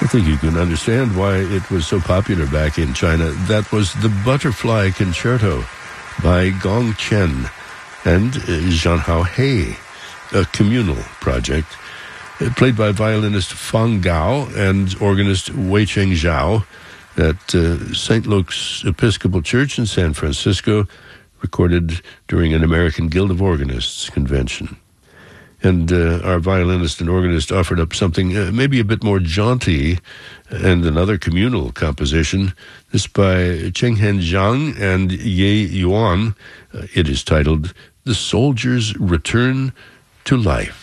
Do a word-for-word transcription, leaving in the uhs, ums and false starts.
think you can understand why it was so popular back in China. That was the Butterfly Concerto by Gong Chen and uh, Zhanhao He, a communal project uh, played by violinist Fang Gao and organist Wei Cheng Zhao at uh, Saint Luke's Episcopal Church in San Francisco, recorded during an American Guild of Organists convention. And uh, our violinist and organist offered up something uh, maybe a bit more jaunty, and another communal composition. This by Chenghen Zhang and Ye Yuan. Uh, it is titled The Soldier's Return to Life.